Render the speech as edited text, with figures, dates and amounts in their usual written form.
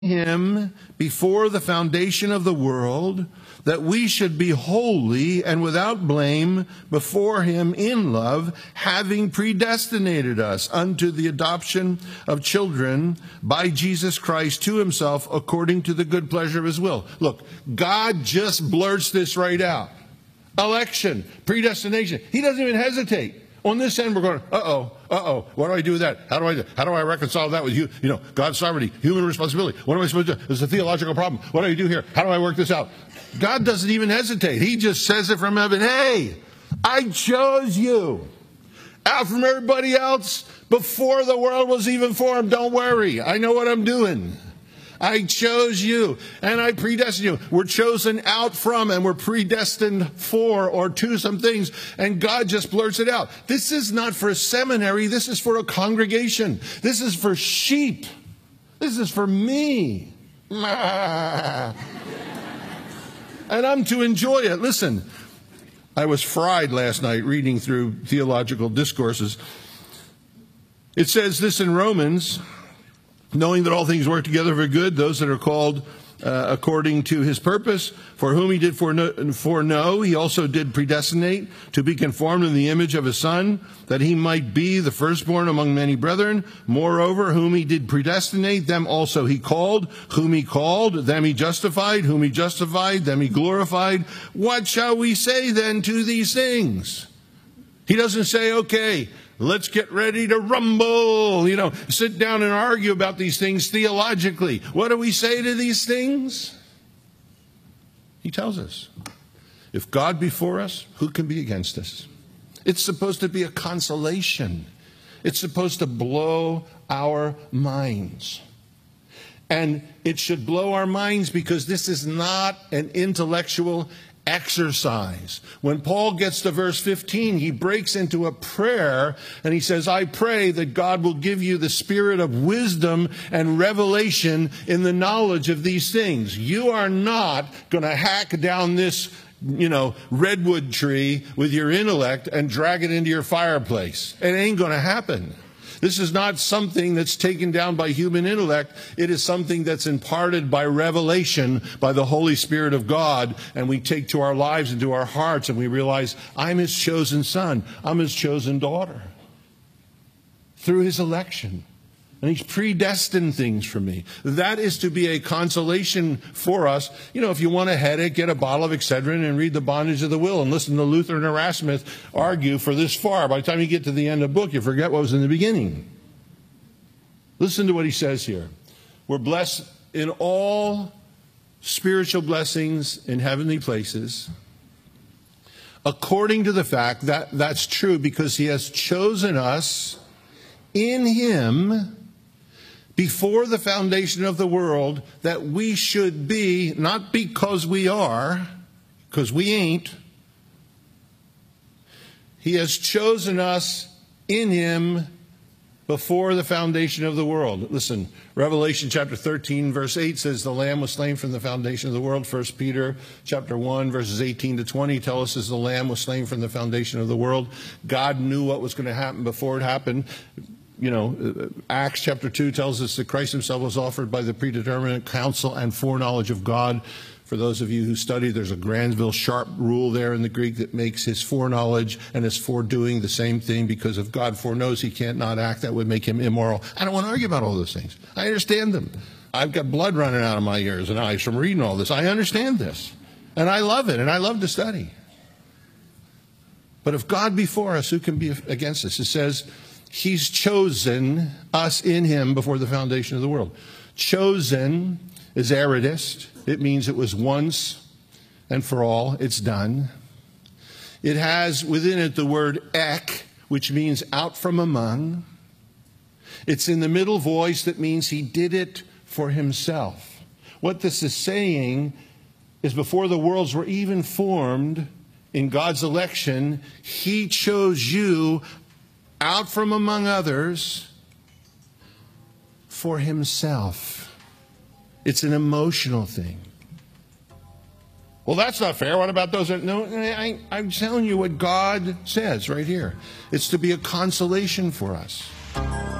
him before the foundation of the world, that we should be holy and without blame before him in love, having predestinated us unto the adoption of children by Jesus Christ to himself, according to the good pleasure of his will. Look, God just blurts this right out. Election, predestination. He doesn't even hesitate. On this end, we're going, what do I do with that? How do I reconcile that with God's sovereignty, human responsibility? What am I supposed to do? It's a theological problem. What do I do here? How do I work this out? God doesn't even hesitate. He just says it from heaven. Hey, I chose you out from everybody else before the world was even formed. Don't worry. I know what I'm doing. I chose you and I predestined you. We're chosen out from and we're predestined for or to some things. And God just blurts it out. This is not for a seminary. This is for a congregation. This is for sheep. This is for me. And I'm to enjoy it. Listen, I was fried last night reading through theological discourses. It says this in Romans, knowing that all things work together for good, those that are called according to his purpose, for whom he did foreknow, he also did predestinate to be conformed in the image of his Son, that he might be the firstborn among many brethren. Moreover, whom he did predestinate, them also he called. Whom he called, them he justified. Whom he justified, them he glorified. What shall we say then to these things? He doesn't say, okay, let's get ready to rumble, sit down and argue about these things theologically. What do we say to these things? He tells us, if God be for us, who can be against us? It's supposed to be a consolation. It's supposed to blow our minds. And it should blow our minds because this is not an intellectual exercise. When Paul gets to verse 15, he breaks into a prayer and he says, I pray that God will give you the spirit of wisdom and revelation in the knowledge of these things. You are not going to hack down this, redwood tree with your intellect and drag it into your fireplace. It ain't going to happen. This is not something that's taken down by human intellect. It is something that's imparted by revelation by the Holy Spirit of God. And we take to our lives and to our hearts and we realize, I'm his chosen son. I'm his chosen daughter. Through his election. And he's predestined things for me. That is to be a consolation for us. If you want a headache, get a bottle of Excedrin and read The Bondage of the Will and listen to Luther and Erasmus argue for this far. By the time you get to the end of the book, you forget what was in the beginning. Listen to what he says here. We're blessed in all spiritual blessings in heavenly places, according to the fact that that's true because he has chosen us in him before the foundation of the world, that we should be, not because we are, because we ain't. He has chosen us in him before the foundation of the world. Listen, Revelation chapter 13, verse 8 says, the Lamb was slain from the foundation of the world. 1 Peter chapter 1, verses 18 to 20 tell us as the Lamb was slain from the foundation of the world. God knew what was going to happen before it happened. Acts chapter 2 tells us that Christ himself was offered by the predeterminate counsel and foreknowledge of God. For those of you who study, there's a Granville Sharp rule there in the Greek that makes his foreknowledge and his foredoing the same thing, because if God foreknows he can't not act, that would make him immoral. I don't want to argue about all those things. I understand them. I've got blood running out of my ears and eyes from reading all this. I understand this. And I love it, and I love to study. But if God be for us, who can be against us? It says, he's chosen us in him before the foundation of the world. Chosen is aorist. It means it was once and for all. It's done. It has within it the word ek, which means out from among. It's in the middle voice that means he did it for himself. What this is saying is before the worlds were even formed, in God's election, he chose you out from among others for himself. It's an emotional thing. Well, that's not fair. What about those? No, I'm telling you what God says right here. It's to be a consolation for us.